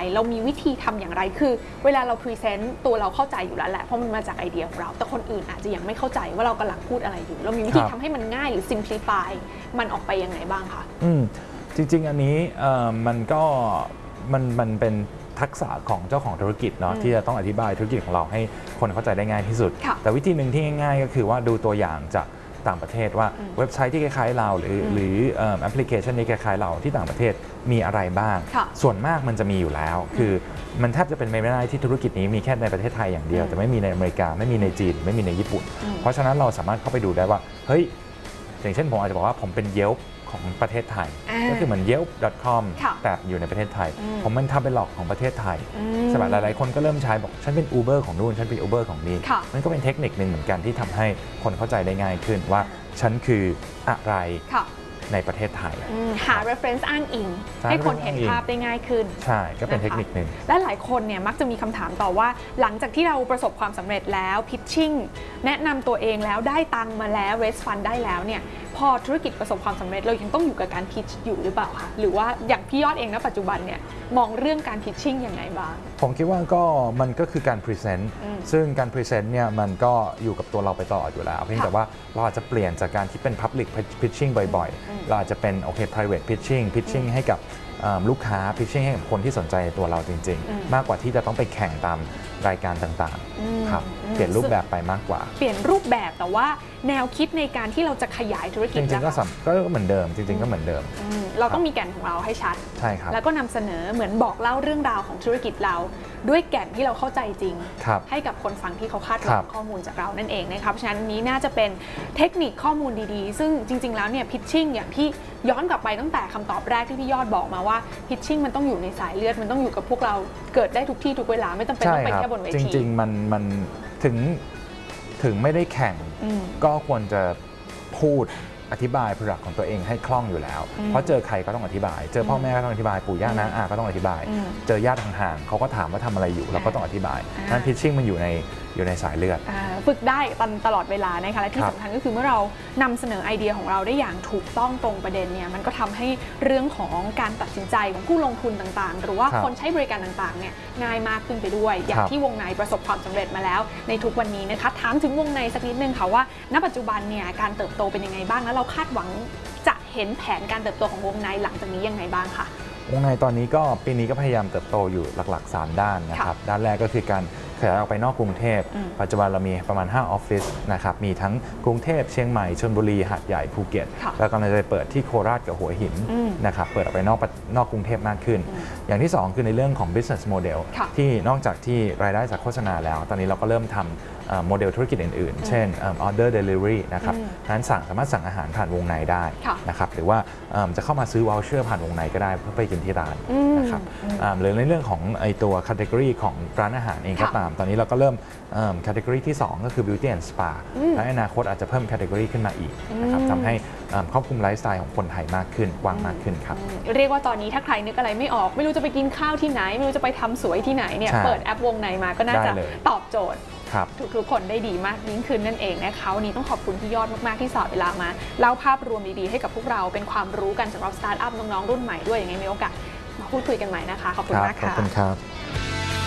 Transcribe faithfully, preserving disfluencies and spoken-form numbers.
เรามีวิธีทำอย่างไรคือเวลาเราพรีเซนต์ตัวเราเข้าใจอยู่แล้วแหละเพราะมันมาจากไอเดียของเราแต่คนอื่นอาจจะยังไม่เข้าใจว่าเรากำลังพูดอะไรอยู่เรามีวิธีทำให้มันง่ายหรือ simplify มันออกไปยังไงบ้างคะอืมจริงๆอันนี้มันก็มันมันเป็นทักษะของเจ้าของธุรกิจเนาะที่จะต้องอธิบายธุรกิจของเราให้คนเข้าใจได้ง่ายที่สุดแต่วิธีหนึ่งที่ง่ายๆก็คือว่าดูตัวอย่างจากต่างประเทศว่าเว็บไซต์ที่คล้ายๆเราหรือหรือแอปพลิเคชันที่คล้ายๆเราที่ต่างประเทศมีอะไรบ้างส่วนมากมันจะมีอยู่แล้วคือมันแทบจะเป็นไปไม่ได้ที่ธุรกิจนี้มีแค่ในประเทศไทยอย่างเดียวแต่ไม่มีในอเมริกาไม่มีในจีนไม่มีในญี่ปุ่นเพราะฉะนั้นเราสามารถเข้าไปดูได้ว่าเฮ้ยอย่างเช่นผมอาจจะบอกว่าผมเป็น Yelp ของประเทศไทยก็คือเหมือน เยลป์ ดอท คอม แต่อยู่ในประเทศไทยผมมันทำเป็นหลอกของประเทศไทยใช่ไหมหลายๆคนก็เริ่มใช้บอกฉันเป็น Uber ของนู่นฉันเป็น Uber ของนี่มันก็เป็นเทคนิคหนึ่งเหมือนกันที่ทำให้คนเข้าใจได้ง่ายขึ้นว่าฉันคืออะไรในประเทศไทยหา reference อ้างอิงให้คนเห็นภาพได้ง่ายขึ้นใช่ก็เป็นเทคนิคหนึ่งและหลายคนเนี่ยมักจะมีคำถามต่อว่าหลังจากที่เราประสบความสำเร็จแล้ว pitching แนะนำตัวเองแล้วได้ตังค์มาแล้ว raise fund ได้แล้วเนี่ยพอธุรกิจประสบความสำเร็จเรายังต้องอยู่กับการ pitch อยู่หรือเปล่าคะหรือว่าอย่างพี่ยอดเองณปัจจุบันเนี่ยมองเรื่องการ pitching ยังไงบ้างผมคิดว่าก็มันก็คือการ present ซึ่งการ present เนี่ยมันก็อยู่กับตัวเราไปตลอดอยู่แล้วเพียงแต่ว่าเราอาจจะเปลี่ยนจากการที่เป็น public pitching บ่อยๆเราอาจจะเป็นโอเค private pitching pitching ให้กับลูกค้า pitching ให้กับคนที่สนใจในตัวเราจริงๆมากกว่าที่จะต้องไปแข่งตามรายการต่างๆครับเปลี่ยนรูปแบบไปมากกว่าเปลี่ยนรูปแบบแต่ว่าแนวคิดในการที่เราจะขยายธุรกิจจริงๆก็ก็เหมือนเดิมจริงๆก็เหมือนเดิมเราต้องมีแก่นของเราให้ชัดใช่ครับแล้วก็นำเสนอเหมือนบอกเล่าเรื่องราวของธุรกิจเราด้วยแก่นที่เราเข้าใจจริงให้กับคนฟังที่เขาคาดหวังข้อมูลจากเรานั่นเองนะครับเพราะฉะนั้นนี้น่าจะเป็นเทคนิคข้อมูลดีๆซึ่งจริงๆแล้วเนี่ย pitching อย่างที่ย้อนกลับไปตั้งแต่คำตอบแรกที่พี่ยอดบอกมาว่า pitching มันต้องอยู่ในสายเลือดมันต้องอยู่กับพวกเราเกิดได้ทุกที่ทุกเวลาไม่จำเป็นต้องไปแค่บนเวทีจริงๆมันมันถึงถึงไม่ได้แข่งก็ควรจะพูดอธิบาย product ของตัวเองให้คล่องอยู่แล้วเพราะเจอใครก็ต้องอธิบายเจอพ่อแม่ก็ต้องอธิบายปู่ย่าน้าอาก็ต้องอธิบายเจอญาติห่างๆเขาก็ถามว่าทำอะไรอยู่เราก็ต้องอธิบายนั้น pitching มันอยู่ในอยู่ในสายเลือดฝึกได้ตลอดเวลานะคะและที่สำคัญก็คือเมื่อเรานำเสนอไอเดียของเราได้อย่างถูกต้องตรงประเด็นเนี่ยมันก็ทำให้เรื่องของการตัดสินใจของผู้ลงทุนต่างๆหรือว่าคนใช้บริการต่างๆเนี่ยง่ายมากขึ้นไปด้วยอย่างที่วงในประสบความสำเร็จมาแล้วในทุกวันนี้นะคะถามถึงวงในสักนิดนึงค่ะว่าณปัจจุบันเนี่ยการเติบโตเป็นยังไงบ้างแล้วเราคาดหวังจะเห็นแผนการเติบโตของวงในหลังจากนี้ยังไงบ้างคะวงในตอนนี้ก็ปีนี้ก็พยายามเติบโตอยู่หลักๆสามด้านนะครับด้านแรกก็คือการขยายออกไปนอกกรุงเทพปัจจุบันเรามีประมาณห้าออฟฟิศนะครับมีทั้งกรุงเทพเชียงใหม่ชลบุรีหาดใหญ่ภูเก็ตแล้วก็จะไปเปิดที่โคราชกับหัวหินนะครับเปิดออกไปนอกนอกกรุงเทพมากขึ้นอย่างที่สองคือในเรื่องของ business model ที่นอกจากที่รายได้จากโฆษณาแล้วตอนนี้เราก็เริ่มทำโมเดลธุรกิจอื่นๆเช่น order delivery นะครับนั้นสั่งสามารถสั่งอาหารผ่านวงในได้นะครับหรือว่าจะเข้ามาซื้อ voucher ผ่านวงในก็ได้เพื่อไปกินที่ร้านนะครับหรือในเรื่องของไอตัว category ของร้านอาหารเองก็ตามตอนนี้เราก็เริ่ม category ที่สองก็คือ beauty and spa และอนาคตอาจจะเพิ่ม category ขึ้นมาอีกนะครับทำให้ครอบคลุมไลฟ์สไตล์ของคนไทยมากขึ้นกว้างมากขึ้นครับเรียกว่าตอนนี้ถ้าใครนึกอะไรไม่ออกไม่รู้จะไปกินข้าวที่ไหนไม่รู้จะไปทำสวยที่ไหนเนี่ยเปิดแอปวงในมาก็น่าจะตอบโจทย์ทุกๆคนได้ดีมากยิ่งขึ้นนั่นเองนะคะวันนี้ต้องขอบคุณพี่ยอดมากๆที่สละเวลามาเล่าภาพรวมดีๆให้กับพวกเราเป็นความรู้กันสำหรับสตาร์ทอัพน้องๆรุ่นใหม่ด้วยอย่างไรมีโอกาสมาพูดคุยกันใหม่นะคะขอบคุณมากค่ะขอบคุณครับ